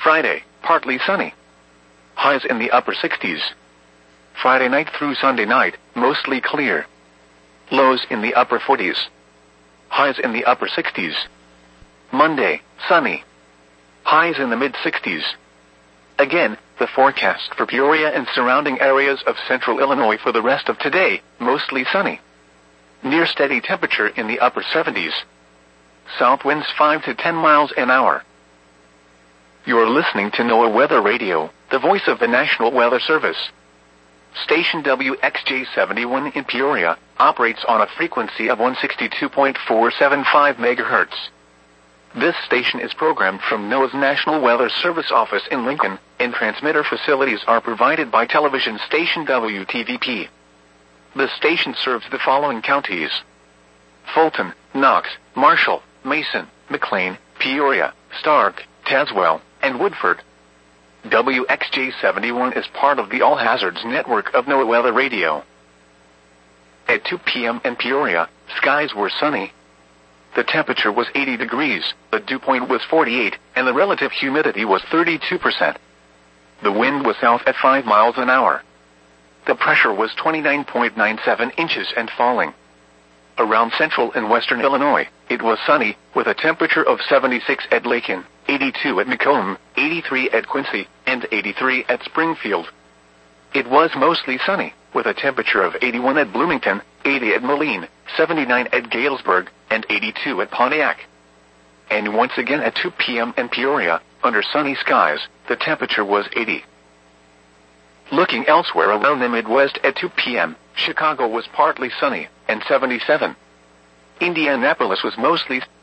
Friday, partly sunny. Highs in the upper 60s. Friday night through Sunday night, mostly clear. Lows in the upper 40s. Highs in the upper 60s. Monday, sunny. Highs in the mid-60s. Again, the forecast for Peoria and surrounding areas of central Illinois for the rest of today, mostly sunny. Near steady temperature in the upper 70s. South winds 5 to 10 miles an hour. You're listening to NOAA Weather Radio, the voice of the National Weather Service. Station WXJ71 in Peoria operates on a frequency of 162.475 MHz. This station is programmed from NOAA's National Weather Service office in Lincoln, and transmitter facilities are provided by television station WTVP. The station serves the following counties: Fulton, Knox, Marshall, Mason, McLean, Peoria, Stark, Tazewell, and Woodford. WXJ71 is part of the All Hazards network of NOAA Weather Radio. At 2 p.m. in Peoria, skies were sunny. The temperature was 80 degrees, the dew point was 48, and the relative humidity was 32%. The wind was south at 5 miles an hour. The pressure was 29.97 inches and falling. Around central and western Illinois, it was sunny, with a temperature of 76 at Lakin, 82 at Macomb, 83 at Quincy, and 83 at Springfield. It was mostly sunny, with a temperature of 81 at Bloomington, 80 at Moline, 79 at Galesburg, and 82 at Pontiac. And once again at 2 p.m. in Peoria, under sunny skies, the temperature was 80. Looking elsewhere around the Midwest at 2 p.m., Chicago was partly sunny, and 77. Indianapolis was mostly